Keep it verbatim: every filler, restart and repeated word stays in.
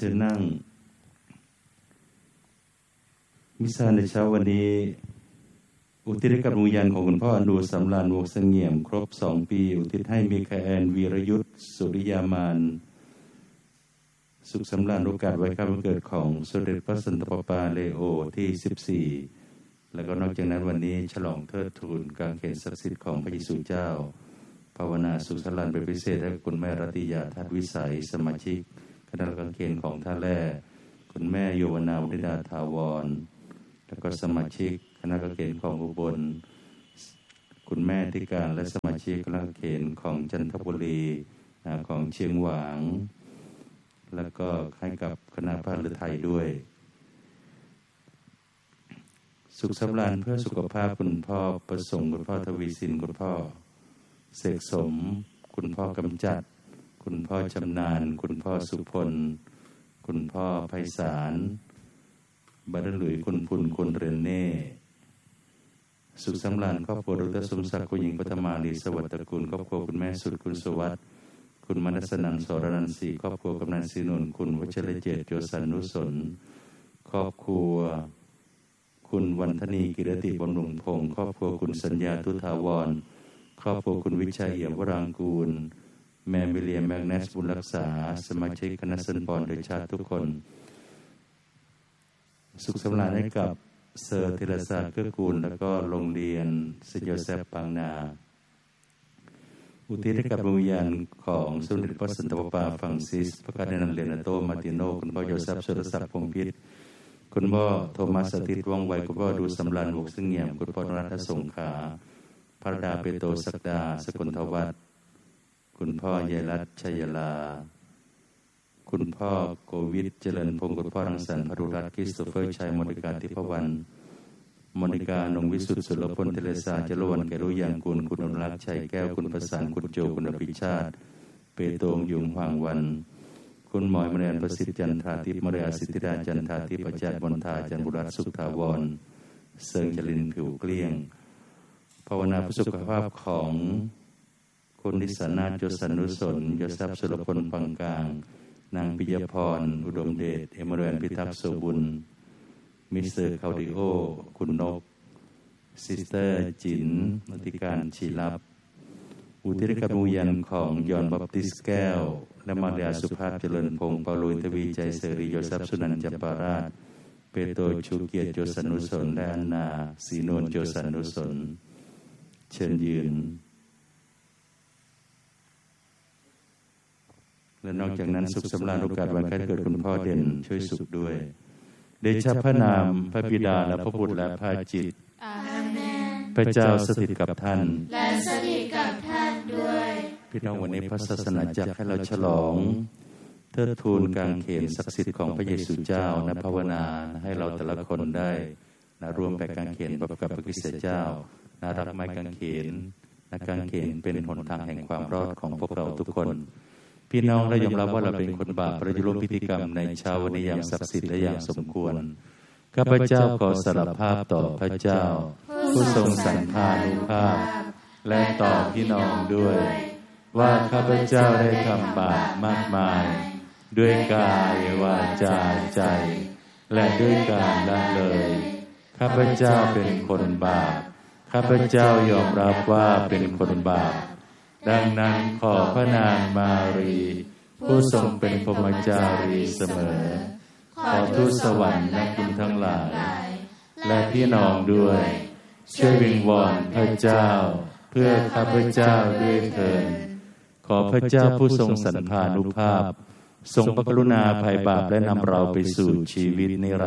ชิญนั่งมิสซาในเช้าวันนี้อุทิศกับดวงวิญญาณของคุณพ่ออนุสำราญวงศ์เสงี่ยมครบสองปีอุทิศให้มิคาเอลวีรยุทธสุริยามานสุขสำราญโอกาสไว้ครับวันเกิดของสมเด็จพระสันตะปาปาเลโอที่สิบสี่แล้วก็นอกจากนั้นวันนี้ฉลองเทิดทูนกางเขนศักดิ์สิทธิ์ของพระเยซูเจ้าภาวนาสุขสำราญเป็นพิเศษให้คุณแม่รัตยาทัศวิสัยสมาชิกคณะกางเขนของท่าแร่คุณแม่โยวนาวิดาทาวรแล้วก็สมาชิกคณะกางเขนของอุบลคุณแม่ธิการและสมาชิกคณะกางเขนของจันทบุรีของเชียงหวางแล้วก็ให้กับคณะพาฤทัยด้วยสุขสำราญเพื่อสุขภาพคุณพ่อประสงค์คุณพ่อทวีสินคุณพ่อเสกสมคุณพ่อกำจัดคุณพ่อชำนาญคุณพ่อสุพลคุณพ่อไพศาลบัดหลุยคุณพุนคุณเรนเน่สุขสำราญครอบครัวดรสมศักดิ์คุณหญิงปฐมาลีสวัสดิ์ตระกูลครอบครัวคุณแม่สุดคุณสวัสดิ์คุณมนัสนันสรนันท์ศรีครอบครัวกำนันศรีนนท์คุณวชรเจตโยสันุสนครอบครัวคุณวันธนีกิรติบำรุงพงศ์ครอบครัวคุณสัญญาทุถาวรครอบครัวคุณวิชัยเอี่ยมวรางกูลแม่วิเลียมแมกนัสบุญรักษาสมาชิกคณะสันปอนโดยชาติทุกคนสุขสำราญให้กับเซอร์ธีรศักดิ์เกื้อกูลแล้วก็โรงเรียนเซนต์โยเซฟปางนาอุทิศให้กับดวงวิญญาณของสมเด็จพระสันตะปาปาฟรังซิสพระคาร์ดินัลเลนาโตมาร์ติโนคุณพ่อโยเซฟสุรศักดิ์พงษ์พิษคุณพ่อโทมัสสถิตว่องไวคุณพ่อดูสำราญวงศ์เสงี่ยมคุณพ่อนรัตน์สงขลาพระดาเปโตศักดาสกุลทวัฒน์คุณพ่อยายรัตน์ชัยลาคุณพ่อโกวิทเจริญพงศ์คุณพ่อรังสรรค์พรุรัตน์คริสโตเฟอร์ชัยมณิกาทิพวรรณมณิกานงวิสุทธิ์สุรพลเทเลซาจรวันแกรุยังกุลคุณอนุรักษ์ชัยแก้วคุณประสานคุณโจคุณอภิชาติเปโตงยุงหว่างวันคุณหมอยมณีประสิทธิ์จันทราทิพย์มรยาสิทธิดาจันทราทิพย์อาจารย์มนทาจันบุรัตน์สุขถาวรเซิงจรินผิวเกลี้ยงภาวนาสุขภาพของคุณนิสานาถยศสนุสนยศทรัพย์สุรพลพังกลางนางปิยพรอุดมเดชเอมเรนพิทักษ์โสบุญมิสเตอร์คาวดิโอคุณนกซิสเตอร์จินมติการชีลับอุทิศกับดวงวิญญาณของยอนบัพติสแก้วและมาริยาสุภาพเจริญพงศ์เปาโลทวีใจเสรีโยซับสุนันท์จำปาราชเปโตรชูเกียรติโยสนุสนและอันนาศรีนวลโยสนุสนเชิญยืนและนอกจากนั้นสุขสำราญโอกาสวันคล้ายเกิดคุณพ่อเด่นช่วยสุขด้วยเดชะพระนามพระบิดาและพระบุตรและพระจิตอาเมนพระเจ้าสถิตกับท่านและสถิตกับท่านด้วยพี่น้องวันนี้พระศาสนาจักรให้เราฉลองเทิดทูนกางเขนศักดิ์สิทธิ์ของพระเยซูเจ้าและภาวนาให้เราแต่ละคนได้นะร่วมแบกกางเขนกับพระคริสต์เจ้านะรับไม้กางเขนนะกางเขนเป็นหนทางแห่งความรอดของพวกเราทุกคนพี่น้องเรายอมรับว่าเราเป็นคนบาปเราจะร่วมพิธีกรรมในเช้าวันนี้อย่างศักดิ์สิทธิ์และอย่างสมควรข้าพเจ้าขอสารภาพต่อพระเจ้าผู้ทรงสรรพานุภาพและต่อพี่น้องด้วยว่าข้าพเจ้าได้ทำบาปมากมายด้วยกายวาจาใจและด้วยการละเลยข้าพเจ้าเป็นคนบาปข้าพเจ้ายอมรับว่าเป็นคนบาปดังนั้นขอพระนางมารีผู้ทรงเป็นพรหมจารีเสมอขอทูตสวรรค์และคุณทั้งหลายและพี่น้องด้วยช่วยวิงวอนพระเจ้าเพื่อข้าพเจ้าด้วยเถิดขอพระเจ้าผู้ทรงสรรพานุภาพทรงพระกรุณาอภัยบาปและนำเราไปสู่ชีวิตนิรันดร์